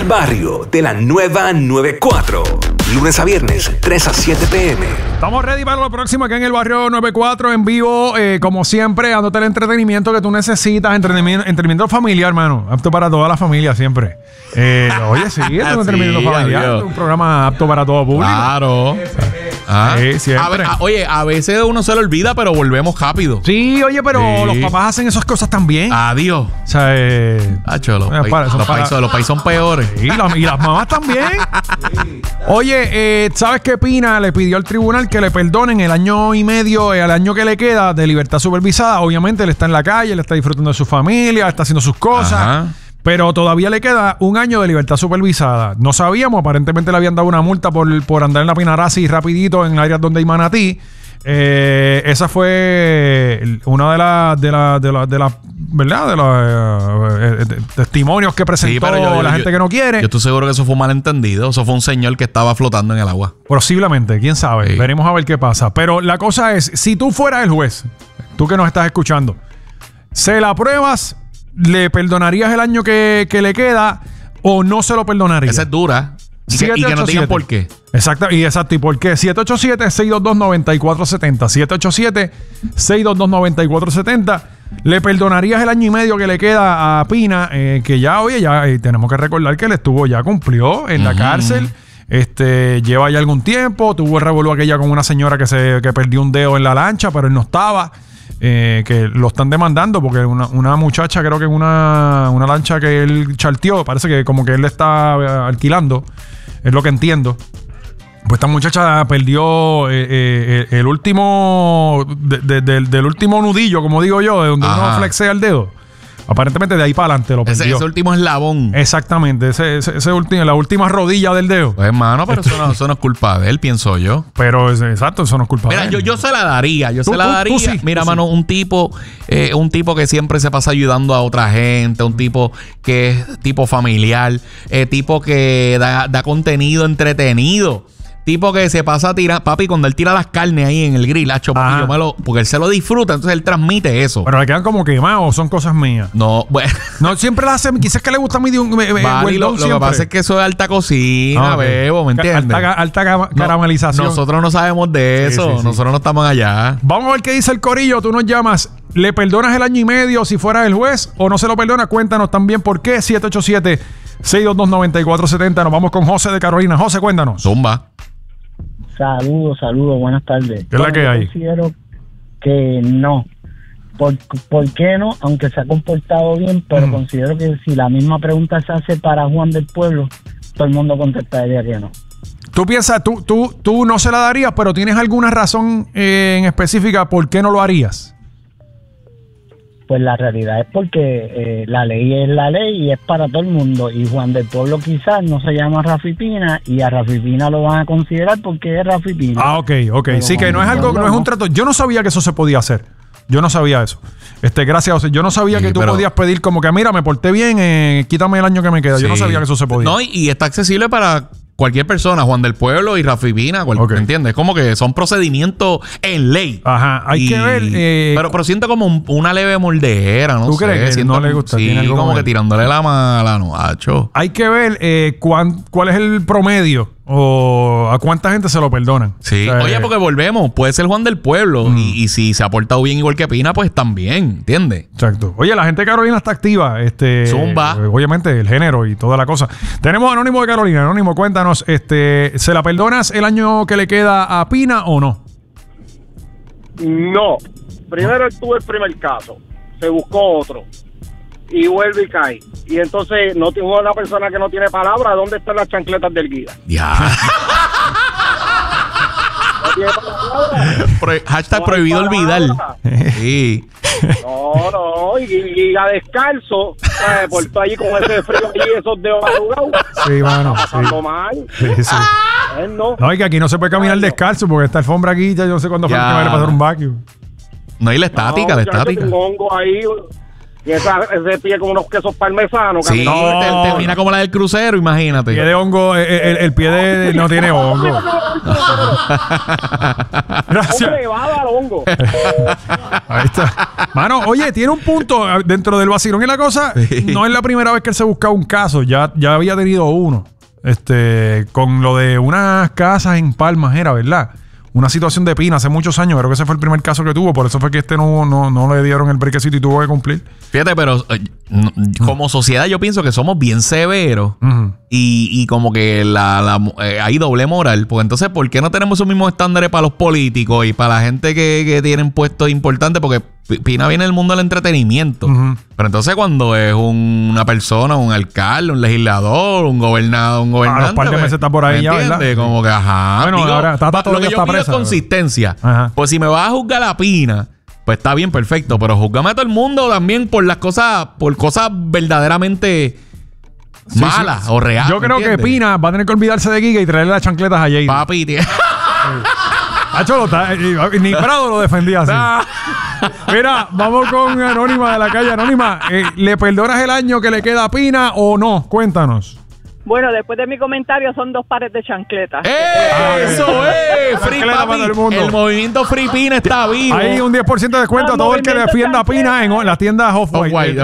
El barrio de la nueva 94. Lunes a viernes, 3 a 7 p.m. Estamos ready para lo próximo aquí en el barrio 94 en vivo. Como siempre, dándote el entretenimiento que tú necesitas. Entretenimiento familiar, hermano. Apto para toda la familia siempre. Oye, sí, es un entretenimiento familiar. Un programa apto para todo público. Claro. Siempre. Oye, a veces uno se lo olvida, pero volvemos rápido. Sí, oye, pero los papás hacen esas cosas también. Adiós. O sea, los países son peores. Y las mamás también. Oye, ¿sabes qué Pina le pidió al tribunal que le perdonen el año y medio, el año que le queda de libertad supervisada? Obviamente él está en la calle, él está disfrutando de su familia, está haciendo sus cosas. Ajá. Pero todavía le queda un año de libertad supervisada. No sabíamos, aparentemente le habían dado una multa por andar en la Pinarasi rapidito en áreas donde hay manatí. Esa fue una de las testimonios que presentó la gente que no quiere. Yo estoy seguro que eso fue un malentendido. Eso fue un señor que estaba flotando en el agua. Posiblemente, quién sabe. Sí. Veremos a ver qué pasa. Pero la cosa es, si tú fueras el juez, tú que nos estás escuchando, ¿se la apruebas? ¿Le perdonarías el año que le queda o no se lo perdonarías? Esa es dura. Y que nos digan por qué. Exacto. ¿Y por qué? 787-622-9470. 787-622-9470. ¿Le perdonarías el año y medio que le queda a Pina? Que ya, tenemos que recordar que él cumplió en la cárcel. Lleva ya algún tiempo. Tuvo el revolú aquella con una señora que perdió un dedo en la lancha, pero él no estaba. Que lo están demandando porque una muchacha, creo que en una lancha que él charteó, parece que como que él le está alquilando, es lo que entiendo. Pues esta muchacha perdió el último del último nudillo, como digo yo, de donde uno flexea el dedo. Aparentemente de ahí para adelante lo perdió. Ese último eslabón. Exactamente, la última rodilla del dedo. Pues hermano, pero eso no es culpa de él, pienso yo. Pero exacto, eso no es culpa de él. Mira, yo se la daría. Tú sí, mira, mano, un tipo que siempre se pasa ayudando a otra gente, un tipo que es tipo familiar, tipo que da contenido entretenido. Tipo que se pasa a tirar, papi, cuando él tira las carnes ahí en el grill, porque él se lo disfruta, entonces él transmite eso. Pero le quedan como quemados, son cosas mías. No, bueno. No, siempre las hacen, quizás que le gusta a mí de un lo que pasa es que eso es alta cocina, bebo, ¿me entiendes? Alta caramelización. Nosotros no sabemos de eso, sí. Nosotros no estamos allá. Vamos a ver qué dice el corillo, tú nos llamas. ¿Le perdonas el año y medio si fueras el juez o no se lo perdonas? Cuéntanos también por qué. 787-622-9470. Nos vamos con José de Carolina. José, cuéntanos. Zumba. Saludos, buenas tardes. ¿Qué es la que hay? Considero que no. ¿Por qué no? Aunque se ha comportado bien, pero considero que si la misma pregunta se hace para Juan del Pueblo, todo el mundo contestaría que no. Tú piensas, tú no se la darías, pero ¿tienes alguna razón en específica por qué no lo harías? Pues la realidad es porque la ley es la ley y es para todo el mundo. Y Juan del Pueblo quizás no se llama Rafi Pina y a Rafi Pina lo van a considerar porque es Rafi Pina. Ok. Pero sí, que no es algo, no es un trato. Yo no sabía que eso se podía hacer. Yo no sabía eso. Gracias, José. Yo no sabía que tú podías pedir como que, mira, me porté bien, quítame el año que me queda. Yo no sabía que eso se podía. No, y está accesible para cualquier persona, Juan del Pueblo y Rafi Pina, ¿me entiendes? Es como que son procedimientos en ley. Ajá, hay que ver. Pero siento como una leve moldera, ¿no? ¿Tú crees que no le gusta? Sí, como que tirándole la mala, no, hacho. Hay que ver cuál es el promedio o a cuánta gente se lo perdonan. Sí. O sea, oye, porque volvemos, puede ser Juan del Pueblo y si se ha portado bien igual que Pina, pues también, ¿entiendes? Exacto. Oye, la gente de Carolina está activa. Zumba. Obviamente, el género y toda la cosa. Tenemos a Anónimo de Carolina. Anónimo, cuéntanos, ¿se la perdonas el año que le queda a Pina o no? No. Primero tuvo el primer caso. Se buscó otro. Y vuelve y cae. Y entonces no tiene una persona que no tiene palabra. ¿Dónde están las chancletas del guía? Ya. No tiene palabra. Hashtag prohibido olvidar. Sí. No. Y a descalzo, por todo allí con ese frío y esos dedos arrugados. Sí, mano. Pasando mal. Sí. No, y que aquí no se puede caminar descalzo porque esta alfombra aquí, ya yo no sé cuándo fue que me va a pasar un vacuum. No, y la estática, Tengo hongo ahí. Y ese pie con unos quesos parmesanos. Sí, termina como la del crucero, imagínate. Pie de hongo, el pie de no tiene hongo. Gracias. Hombre, va al hongo. Ahí está. Mano, oye, tiene un punto dentro del vacilón y la cosa. No es la primera vez que él se busca un caso. Ya había tenido uno. Con lo de unas casas en Palmas, era, ¿verdad? Una situación de Pina hace muchos años. Creo que ese fue el primer caso que tuvo. Por eso fue que no le dieron el brequecito y tuvo que cumplir. Fíjate, pero como sociedad yo pienso que somos bien severos. Y como que hay doble moral. Pues entonces, ¿por qué no tenemos esos mismos estándares para los políticos y para la gente que tienen puestos importantes? Porque Pina viene del mundo del entretenimiento. Pero entonces cuando es una persona, un alcalde, un legislador, un gobernante... A los par de meses está por ahí ya, ¿verdad? Como que, ajá. Bueno, ahora está todo lo que yo pido es consistencia. Pues si me vas a juzgar a Pina, pues está bien, perfecto. Pero júzgame a todo el mundo también por cosas verdaderamente... malas o reales. Yo creo que Pina va a tener que olvidarse de Giga y traerle las chancletas a Jay. Papi, tío. Ni Prado lo defendía así. Mira, vamos con Anónima de la calle. Anónima, ¿le perdonas el año que le queda a Pina o no? Cuéntanos. Bueno, después de mi comentario son 2 pares de chancletas. ¡Eso es! Free papi. El movimiento Free Pina está vivo. Hay un 10% de descuento a todo el que defienda a Pina en las tiendas Off-White.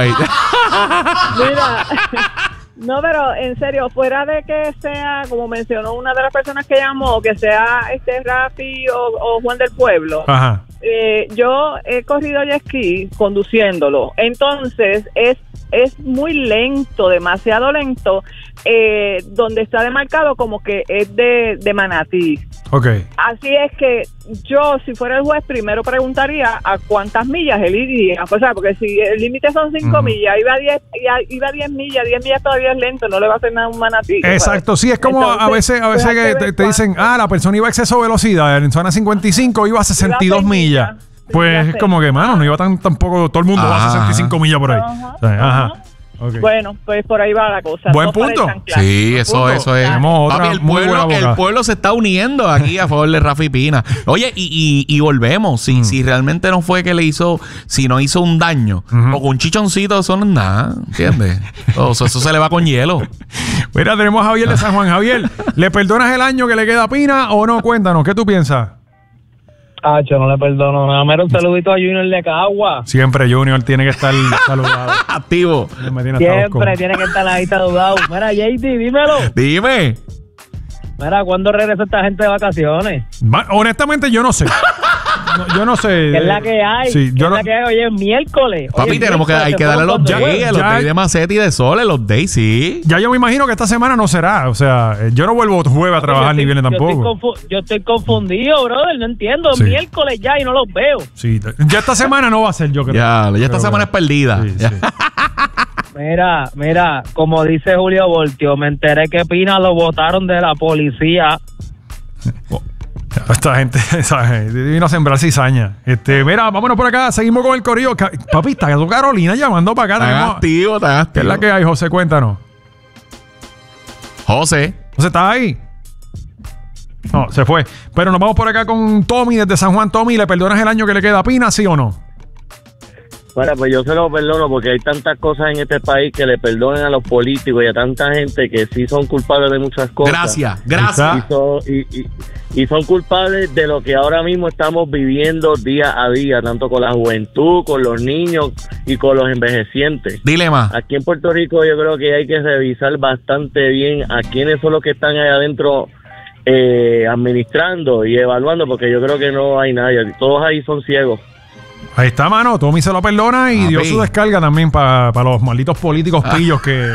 Mira, no, pero en serio, fuera de que sea, como mencionó una de las personas que llamó, que sea Rafi o Juan del Pueblo. Ajá. Yo he corrido jet ski conduciéndolo. Entonces, es muy lento, demasiado lento, donde está demarcado como que es de Manatí. Okay. Así es que yo, si fuera el juez, primero preguntaría a cuántas millas él iría. O sea, porque si el límite son 5 millas, iba a 10 millas, 10 millas todavía es lento, no le va a hacer nada a un Manatí. Exacto, sí, es como entonces, a veces que te dicen, la persona iba a exceso de velocidad, en zona 55 iba a 62 millas. Pues es como que, mano, no iba tampoco, todo el mundo va a 65 millas por ahí. Ajá. Okay. Bueno, pues por ahí va la cosa. Buen punto. Sí, eso es. Papi, el pueblo se está uniendo aquí a favor de Rafi Pina. Oye, y volvemos. Si realmente no fue que si no hizo un daño, o con un chichoncito, eso no es nada, ¿entiendes? Eso se le va con hielo. Mira, tenemos a Javier de San Juan. Javier, ¿le perdonas el año que le queda a Pina o no? Cuéntanos, ¿qué tú piensas? Yo no le perdono nada. Mira, un saludito a Junior de Cagua. Siempre Junior tiene que estar saludado. Activo. Siempre tiene que estar ahí saludado. Mira, JD, dímelo. Dime. Mira, ¿cuándo regresa esta gente de vacaciones? Honestamente, yo no sé. Yo no sé. ¿Qué es la que hay? Sí, ¿Qué es la que hay? Oye, es miércoles. Papi, hay que darle los days de Macetti y de Sole, los days, sí. Ya yo me imagino que esta semana no será. O sea, yo no vuelvo jueves a trabajar ni viernes tampoco. Yo estoy confundido, brother. No entiendo. Sí. Miércoles ya y no los veo. Sí, ya esta semana no va a ser, yo creo. Ya esta semana es perdida. Sí. Mira, como dice Julio Voltio, me enteré que Pina lo botaron de la policía. Esta gente, ¿sabes? Vino a sembrar cizaña. Mira, vámonos por acá. Seguimos con el corrido. Papi, está Carolina llamando para acá. Está activo. ¿Qué es la que hay, José? Cuéntanos. José, ¿estás ahí? No, se fue. Pero nos vamos por acá con Tommy desde San Juan. Tommy, ¿le perdonas el año que le queda a Pina, sí o no? Bueno, pues yo se lo perdono porque hay tantas cosas en este país que le perdonen a los políticos y a tanta gente que sí son culpables de muchas cosas. Gracias. Y son culpables de lo que ahora mismo estamos viviendo día a día, tanto con la juventud, con los niños y con los envejecientes. Dilema. Aquí en Puerto Rico yo creo que hay que revisar bastante bien a quiénes son los que están ahí adentro administrando y evaluando, porque yo creo que no hay nadie. Todos ahí son ciegos. Ahí está, mano. Tommy se lo perdona y dio su descarga también para los malditos políticos pillos que...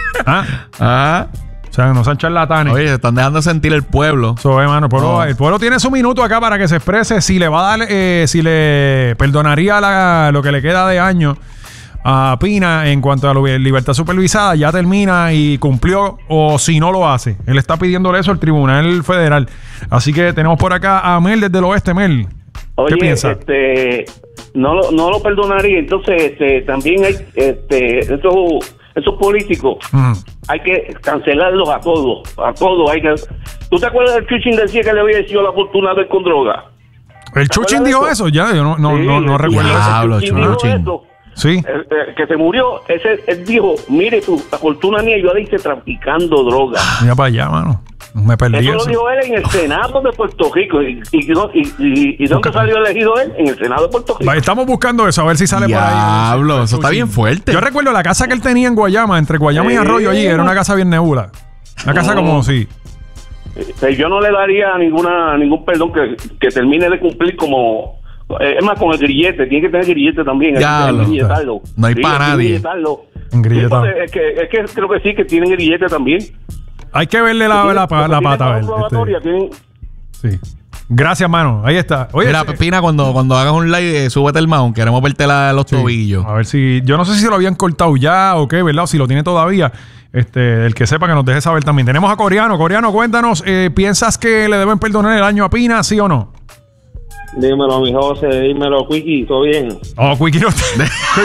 O sea, no sean charlatanes. Oye, se están dejando sentir el pueblo. Mano, el pueblo tiene su minuto acá para que se exprese si le va a dar, si le perdonaría lo que le queda de año a Pina en cuanto a la libertad supervisada. Ya termina y cumplió, o si no lo hace. Él está pidiéndole eso al Tribunal Federal. Así que tenemos por acá a Mel desde el oeste. Mel, oye, ¿qué piensas? No lo perdonaría. Entonces, también hay esos políticos, hay que cancelarlos a todos. ¿Tú te acuerdas del Chuchín decía que le había hecho la fortuna de él con droga? ¿El Chuchín dijo eso? Ya, yo no recuerdo eso. Chuchín dijo eso. Sí. Que se murió, él dijo, mire, la fortuna mía, yo la hice traficando droga. Mira para allá, mano. Me perdí eso. Lo dijo él en el Senado de Puerto Rico. ¿Y dónde salió elegido él? En el Senado de Puerto Rico. Estamos buscando eso, a ver si sale por ahí. Diablo, eso está bien fuerte. Yo recuerdo la casa que él tenía en Guayama, entre Guayama y Arroyo allí, era una casa bien nebula. Una casa como sí. Yo no le daría ningún perdón que termine de cumplir como... es más, con el grillete, tiene que tener grillete también. Ya, no hay para nadie. Es que creo que sí, que tienen grillete también. Hay que verle la pata. A ver, sí. Gracias, mano. Ahí está. Oye, mira, Pina, cuando hagas un live, súbete el mount. Queremos verte los tobillos. A ver si... Yo no sé si lo habían cortado ya o qué, ¿verdad? O si lo tiene todavía. El que sepa que nos deje saber también. Tenemos a Coreano. Coreano, cuéntanos. ¿Piensas que le deben perdonar el año a Pina, sí o no? Dímelo, mi José. Dímelo, Quickie. ¿Todo bien? Oh, Quickie no está...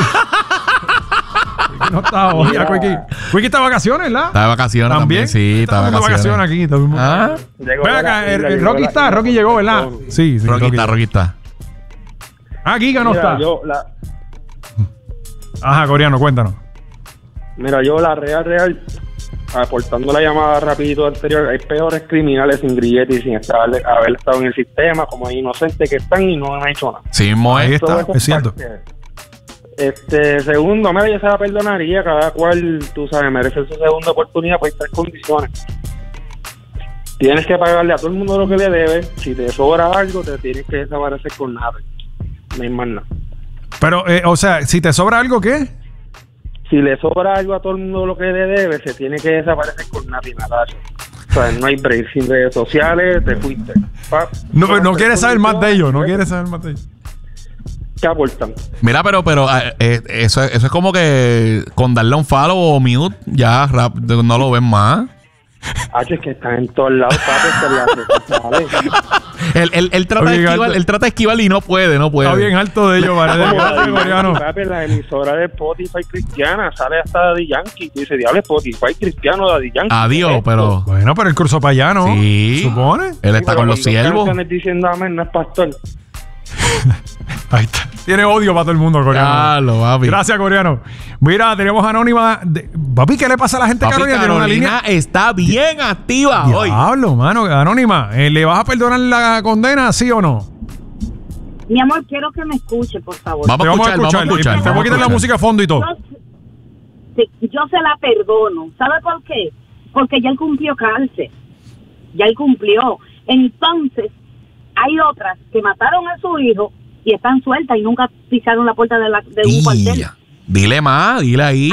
No está hoy, Quickie está de vacaciones, ¿verdad? Está de vacaciones también. Sí, está de vacaciones aquí. Ven acá, el Rocky está, Rocky llegó, ¿verdad? Sí, Rocky está. Ah, Giga no está. Ajá, Coreano, cuéntanos. Mira, yo la real, aportando la llamada rapidito anterior, hay peores criminales sin grillete y sin haber estado en el sistema, como hay inocentes que están y no han hecho nada. Sí, ahí está, es cierto. Segundo, mira, yo se la perdonaría, cada cual, tú sabes, merece su segunda oportunidad por 3 condiciones. Tienes que pagarle a todo el mundo lo que le debes. Si te sobra algo, te tienes que desaparecer con nada. No hay más nada. Pero, o sea, si te sobra algo, ¿qué? Si le sobra algo a todo el mundo lo que le debe, se tiene que desaparecer con nada y nada. O sea, no hay break. Sin redes sociales, te fuiste. No quieres saber más de ellos, no quieres saber más de ellos. ¿Qué aportan? Mira, pero eso es como que con darle un follow o mute, ya no lo ven más. Es que están en todos lados, papi. Él trata de esquivar y no puede. Está bien alto de ellos, papi, la emisora de Spotify cristiana sale hasta Daddy Yankee. Dice, diablo, Spotify cristiano, Daddy Yankee. Adiós, pero... Bueno, pero el curso para allá, ¿no? Sí. ¿Supone? Él está con los siervos. Diciendo amén, no es pastor. Ahí está. Tiene odio para todo el mundo, Coreano. Papi. Gracias, Coreano. Mira, tenemos Anónima. Papi, ¿qué le pasa a la gente, Carolina? Carolina tiene una línea está bien activa hoy. Hablo, mano. Anónima, ¿le vas a perdonar la condena, sí o no? Mi amor, quiero que me escuche, por favor. Vamos a escuchar. Te voy a quitar la música a fondo y todo. Yo se la perdono. ¿Sabe por qué? Porque ya él cumplió cárcel. Ya él cumplió. Entonces, hay otras que mataron a su hijo y están sueltas y nunca pisaron la puerta de un cuartel. Dile más, dile ahí.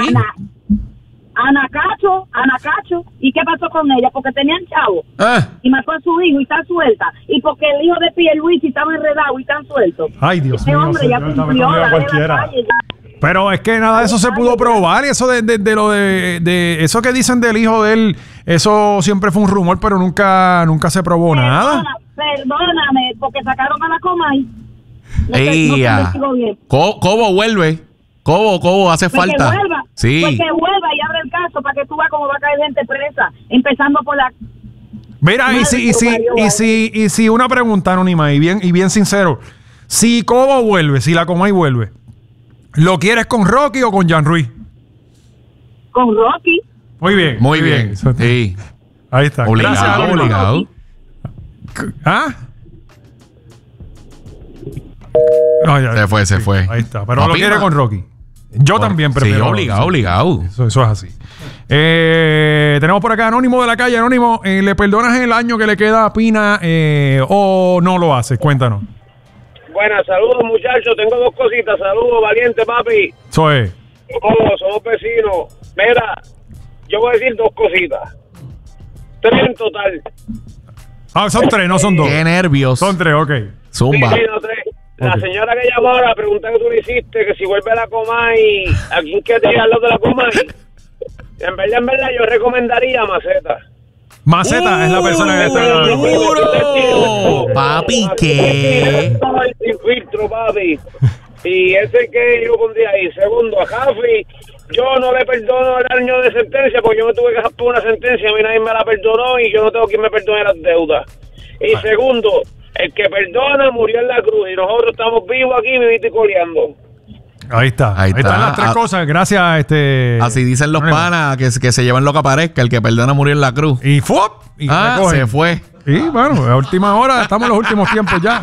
Ana Cacho. ¿Y qué pasó con ella? Porque tenían chavo y mató a su hijo y está suelta. Y porque el hijo de Pierluisi estaba enredado y están sueltos. Ay, Dios mío. Ese hombre ya cumplió la calle. Pero es que nada de eso se pudo probar. Y eso de eso que dicen del hijo de él, eso siempre fue un rumor, pero nunca se probó nada. Perdóname, porque sacaron a la Comay. Cobo vuelve. Cobo hace pues falta. Que vuelva, sí. Pues que vuelva y abre el caso para que tú veas cómo va a caer gente presa, empezando por la... Mira, y si una pregunta anónima y bien sincero, si Cobo vuelve, si la Comay vuelve, ¿lo quieres con Rocky o con Jan Ruiz? Con Rocky. Muy bien. Sí. Ahí está. Obligado. ¿Ah? Se fue. Ahí está. Pero lo quiere con Rocky. Yo también prefiero. Sí, obligado. Eso es así. Tenemos por acá Anónimo de la calle. Anónimo, ¿le perdonas el año que le queda a Pina o no lo haces? Cuéntanos. Buenas, saludos muchachos. Tengo 2 cositas. Saludos, valiente papi. Soy. Somos vecinos. Mira, yo voy a decir 2 cositas. 3 en total. Son 3, no son 2. Qué nervios. Son 3, ok. Zumba. Sí, no, 3. La señora que llamó ahora, la pregunta que tú le hiciste, que si vuelve a la Comay, ¿a quién quiere tirar al lado de la Comay? En verdad, yo recomendaría a Maceta. Maceta es la persona que está... ¡Seguro! Papi, ¿qué? Sin filtro, papi. Y ese que yo pondría ahí. Segundo, a Jafi, yo no le perdono el año de sentencia, porque yo me tuve que hacer una sentencia, a mí nadie me la perdonó y yo no tengo quien me perdone las deudas. Y segundo... El que perdona murió en la cruz y nosotros estamos vivos aquí, vivito y coleando. Ahí está. Ahí están las tres cosas. Gracias, Así dicen los panas, que se llevan lo que aparezca. El que perdona murió en la cruz. Y ¡fuop! Y se fue. Sí, bueno, a última hora. Estamos en los últimos tiempos ya.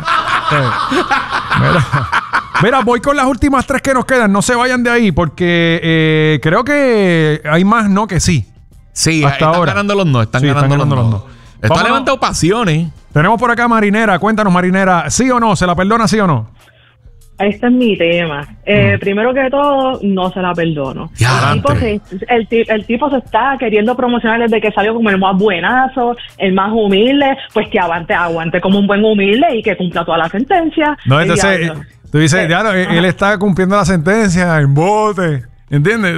Mira, voy con las últimas tres que nos quedan. No se vayan de ahí porque creo que hay más no que sí. Sí, están ganando los no. Están ganando los no. Está levantando pasiones. Tenemos por acá Marinera. Cuéntanos, Marinera. ¿Sí o no? ¿Se la perdona, sí o no? Este es mi tema. Primero que todo, no se la perdono. El tipo se está queriendo promocionar desde que salió como el más buenazo, el más humilde. Pues que aguante como un buen humilde y que cumpla toda la sentencia. No, entonces, tú dices, él está cumpliendo la sentencia en bote. ¿Entiendes?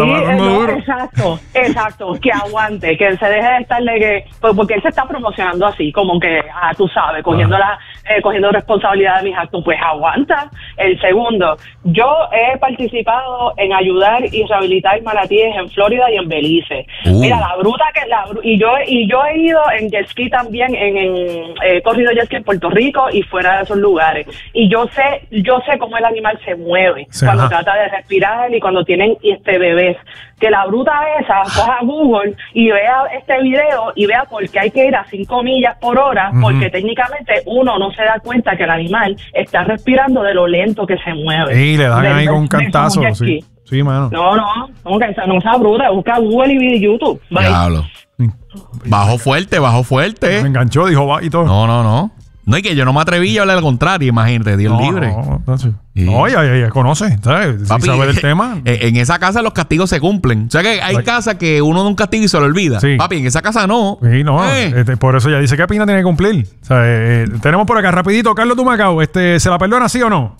Exacto, que aguante, que se deje de estarle porque él se está promocionando así, como que, tú sabes, cogiendo responsabilidad de mis actos, pues aguanta. El segundo, yo he participado en ayudar y rehabilitar manatíes en Florida y en Belice. Mira, y yo he ido en jet ski también, he corrido jet ski en Puerto Rico y fuera de esos lugares. Y yo sé cómo el animal se mueve cuando trata de respirar y cuando tiene bebés, que la bruta esa coja Google y vea este video y vea por qué hay que ir a 5 millas por hora, porque técnicamente uno no se da cuenta que el animal está respirando de lo lento que se mueve. Y le dan ahí con un cantazo. Sí, mano. No sea bruta, busca Google y YouTube. Diablo. Bajo fuerte. Me enganchó, dijo va y todo. No. No, y que yo no me atreví a hablar al contrario, imagínate, Dios libre. No, ella conoce, ¿sabes? Papi, si sabe del tema. En esa casa los castigos se cumplen. O sea que hay casas que uno da un castigo y se lo olvida. Sí. Papi, en esa casa no. Sí, no. Por eso ella dice que Pina tiene que cumplir. O sea, tenemos por acá, rapidito, Carlos Tumacao. ¿Se la perdona sí o no?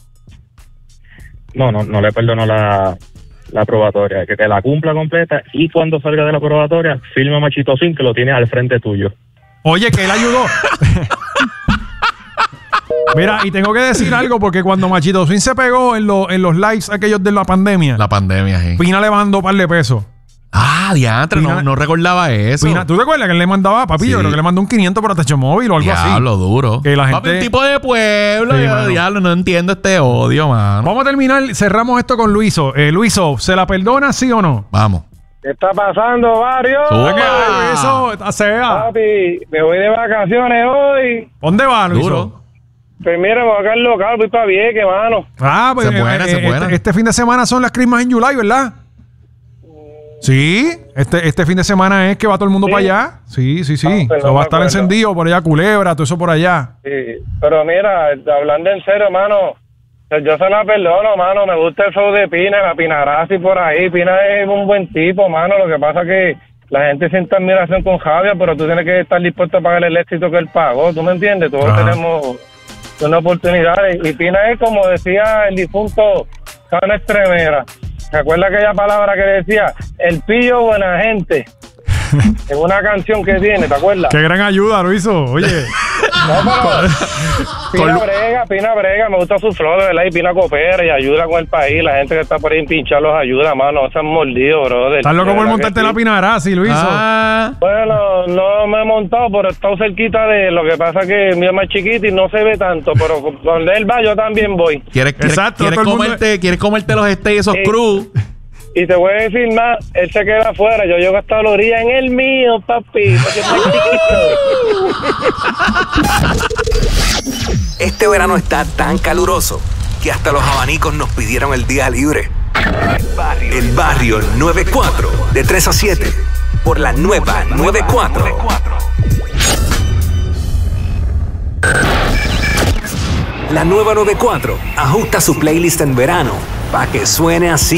No le perdono la probatoria. Que te la cumpla completa y cuando salga de la probatoria, firma Machito Sin que lo tiene al frente tuyo. Oye, que él ayudó. Mira, y tengo que decir algo porque cuando Machito Swing se pegó en los lives aquellos de la pandemia. Sí. Pina le mandó un par de pesos. Diantre, no recordaba eso. Pina, ¿tú te acuerdas que él le mandaba, papi? Yo creo que le mandó un 500 por Techo Móvil o algo así. Diablo, duro. Que la gente... Papi, un tipo de pueblo. Diablo, no entiendo este odio, mano. Vamos a terminar, cerramos esto con Luiso. Luiso, ¿se la perdona sí o no? Vamos. ¿Qué está pasando, Barrio? Luiso, está sea. Papi, me voy de vacaciones hoy. ¿Dónde va, Luiso? Duro. Pues mira, voy acá al local, voy para Vieques, mano. Pues se buena. Este fin de semana son las Christmas in July, ¿verdad? Sí, este fin de semana es que va todo el mundo para allá. Sí. Pues va a estar encendido por allá, Culebra, todo eso por allá. Sí, pero mira, hablando en serio, mano, yo se la perdono, mano. Me gusta el show de Pina, la Pinarasi por ahí. Pina es un buen tipo, mano. Lo que pasa es que la gente siente admiración con Javier, pero tú tienes que estar dispuesto a pagar el éxito que él pagó. ¿Tú me entiendes? Todos tenemos una oportunidad. Y Pina es, como decía el difunto Cano Estremera. ¿Se acuerda aquella palabra que decía? El pillo buena gente. En una canción que tiene, ¿te acuerdas? Qué gran ayuda lo hizo, oye. Pina brega, me gusta su flow, ¿verdad? Y Pina coopera y ayuda con el país. La gente que está por ahí en pinchar los ayuda, mano. No se han mordido, brother. ¿Estás loco por montarte la Pinarasi, lo hizo? Bueno, no me he montado, pero he estado cerquita de él. Lo que pasa es que mi es más chiquito y no se ve tanto, pero donde él va, yo también voy. ¿Quieres comerte los steaks esos cruz? Y te voy a decir más, él se queda afuera, yo llego hasta la orilla en el mío, papi, porque es muy chiquito. Este verano está tan caluroso que hasta los abanicos nos pidieron el día libre. El Barrio 94, de 3 a 7, por la nueva 94. La nueva 94 ajusta su playlist en verano para que suene así.